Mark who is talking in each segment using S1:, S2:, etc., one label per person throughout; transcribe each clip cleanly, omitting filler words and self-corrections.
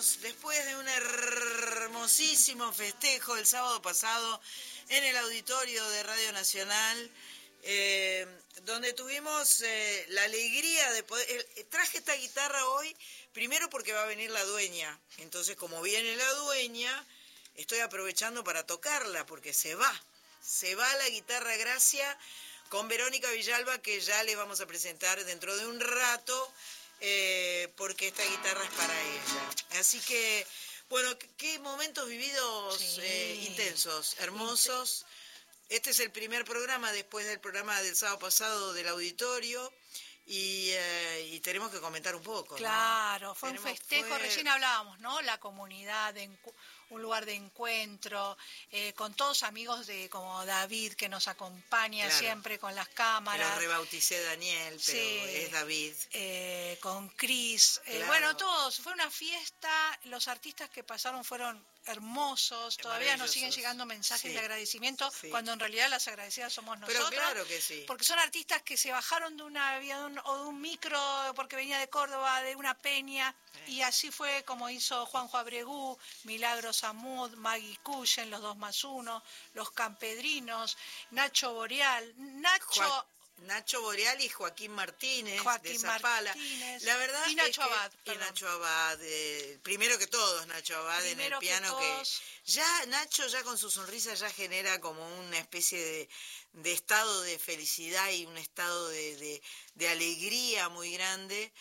S1: Después de un hermosísimo festejo el sábado pasado en el auditorio de Radio Nacional, donde tuvimos la alegría de poder... traje esta guitarra hoy, primero porque va a venir la dueña, entonces como viene la dueña, estoy aprovechando para tocarla, porque se va la guitarra Gracia con Verónica Villalba, que ya les vamos a presentar dentro de un rato, porque esta guitarra es para ella. Así que, bueno, qué momentos vividos intensos, hermosos. Este es el primer programa después del programa del sábado pasado del auditorio y tenemos que comentar un poco.
S2: Claro, ¿no? Fue un festejo,
S1: fue...
S2: recién hablábamos, ¿no? La comunidad, un lugar de encuentro, con todos amigos como David, que nos acompaña siempre con las cámaras.
S1: Que lo rebauticé Daniel, pero es David.
S2: Con Cris, bueno, todos, fue una fiesta, los artistas que pasaron fueron hermosos, todavía nos siguen llegando mensajes de agradecimiento, cuando en realidad las agradecidas somos nosotros.
S1: Pero claro que sí.
S2: Porque son artistas que se bajaron de un avión o de un micro porque venía de Córdoba, de una peña, y así fue como hizo Juanjo Abregú, Milagros Amud, Maggie Cullen, los 2+1, los Campedrinos, Nacho Boreal,
S1: Nacho Boreal y Joaquín Martínez de Zapala.
S2: La verdad y Nacho Abad.
S1: Y Nacho Abad, primero que todos, Nacho Abad en el piano, que ya Nacho ya con su sonrisa ya genera como una especie de estado de felicidad y un estado de alegría muy grande.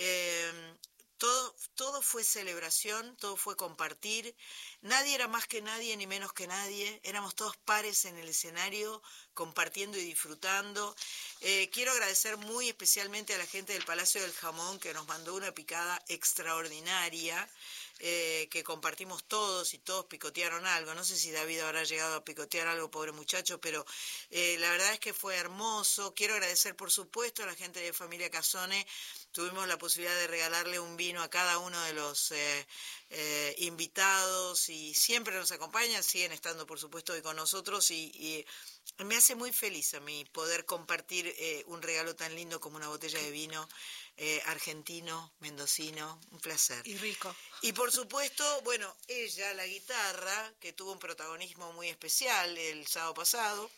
S1: Todo fue celebración, todo fue compartir. Nadie era más que nadie ni menos que nadie. Éramos todos pares en el escenario, compartiendo y disfrutando. Quiero agradecer muy especialmente a la gente del Palacio del Jamón, que nos mandó una picada extraordinaria, que compartimos todos y todos picotearon algo. No sé si David habrá llegado a picotear algo, pobre muchacho, pero la verdad es que fue hermoso. Quiero agradecer, por supuesto, a la gente de Familia Casone. Tuvimos la posibilidad de regalarle un vino a cada uno de los invitados y siempre nos acompañan, siguen estando por supuesto hoy con nosotros y me hace muy feliz a mí poder compartir un regalo tan lindo como una botella de vino argentino, mendocino, un placer.
S2: Y rico.
S1: Y por supuesto, bueno, ella, la guitarra, que tuvo un protagonismo muy especial el sábado pasado.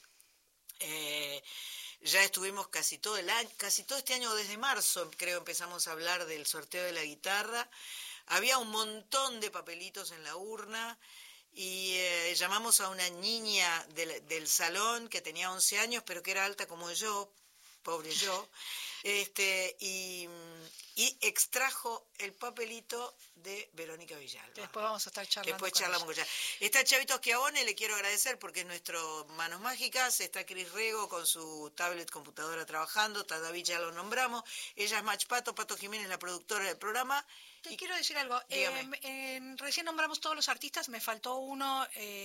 S1: Ya estuvimos casi todo este año, desde marzo, creo, empezamos a hablar del sorteo de la guitarra. Había un montón de papelitos en la urna y llamamos a una niña del salón que tenía 11 años, pero que era alta como yo, pobre yo, y extrajo el papelito de Verónica Villalba.
S2: Después vamos a estar charlando.
S1: Después charlamos con ella. Está Chavito Schiavone, le quiero agradecer porque es nuestro Manos Mágicas. Está Cris Rego con su tablet computadora trabajando. Está David, ya lo nombramos. Ella es Mach Pato Jiménez, la productora del programa.
S2: Te quiero decir algo. Recién nombramos todos los artistas, me faltó uno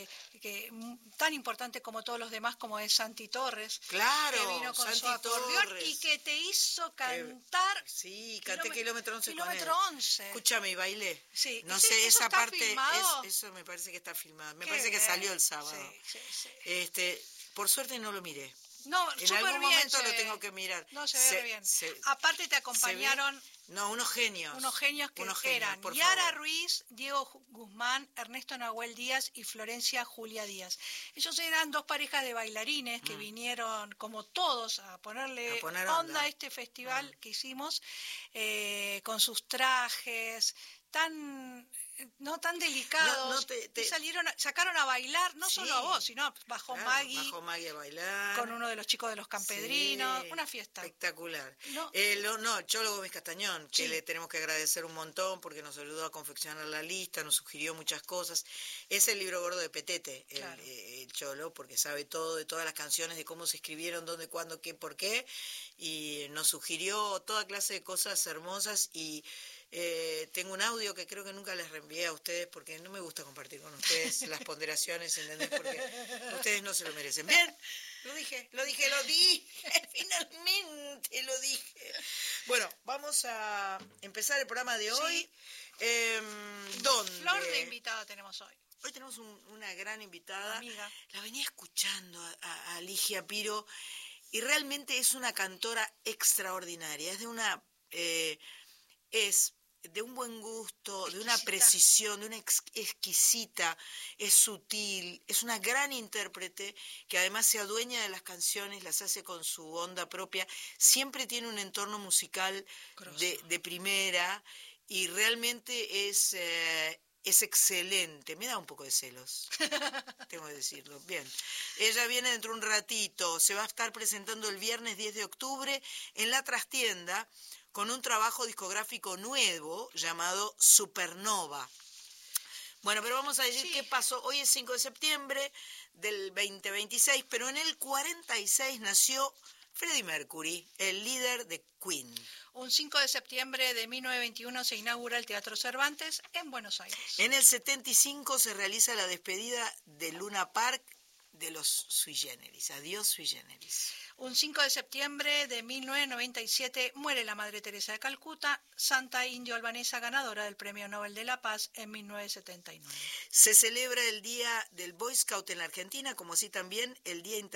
S2: tan importante como todos los demás, como es Santi Torres.
S1: Claro,
S2: que vino con
S1: Santi
S2: su acordeón
S1: Torres.
S2: Y que te hizo cantar.
S1: Sí, canté Kilómetro 11 con él.
S2: Kilómetro 11.
S1: Escúchame, y bailé.
S2: Sí.
S1: No sé, esa parte,
S2: filmado?
S1: Eso me parece que está filmado. Me parece que salió el sábado.
S2: Sí.
S1: Por suerte no lo miré.
S2: No,
S1: en algún momento lo tengo que mirar.
S2: No, se ve bien. Aparte te acompañaron...
S1: No, unos genios.
S2: Eran Yara Ruiz, Diego Guzmán, Ernesto Nahuel Díaz y Florencia Julia Díaz. Ellos eran dos parejas de bailarines que vinieron, como todos, a poner onda a este festival que hicimos, con sus trajes tan delicados, sacaron a bailar, no solo a vos, sino bajó Maggie
S1: a bailar
S2: con uno de los chicos de los Campedrinos, una fiesta
S1: espectacular. Cholo Gómez Castañón, que le tenemos que agradecer un montón porque nos ayudó a confeccionar la lista, nos sugirió muchas cosas. Es el libro gordo de Petete, el Cholo, porque sabe todo de todas las canciones, de cómo se escribieron, dónde, cuándo, qué, por qué, y nos sugirió toda clase de cosas hermosas y tengo un audio que creo que nunca les reenvié a ustedes porque no me gusta compartir con ustedes las ponderaciones, ¿entendés? Porque ustedes no se lo merecen. Bien, lo dije, finalmente lo dije. Bueno, vamos a empezar el programa de hoy. ¿Dónde?
S2: Flor de invitada tenemos hoy.
S1: Hoy tenemos una gran invitada.
S2: Amiga.
S1: La venía escuchando a Ligia Piro y realmente es una cantora extraordinaria. Es de una... de un buen gusto,
S2: exquisita.
S1: De una precisión, de una exquisita, es sutil, es una gran intérprete que además se adueña de las canciones, las hace con su onda propia, siempre tiene un entorno musical de primera y realmente es excelente. Me da un poco de celos, tengo que decirlo. Bien, ella viene dentro de un ratito, se va a estar presentando el viernes 10 de octubre en La Trastienda con un trabajo discográfico nuevo llamado Supernova. Bueno, pero vamos a decir qué pasó. Hoy es 5 de septiembre del 2026, pero en el 46 nació Freddie Mercury, el líder de Queen.
S2: Un 5 de septiembre de 1921 se inaugura el Teatro Cervantes en Buenos Aires.
S1: En el 75 se realiza la despedida de Luna Park de los Sui Generis. Adiós, Sui Generis.
S2: Un 5 de septiembre de 1997 muere la Madre Teresa de Calcuta, santa indio-albanesa ganadora del Premio Nobel de la Paz en 1979.
S1: Se celebra el Día del Boy Scout en la Argentina, como así también el Día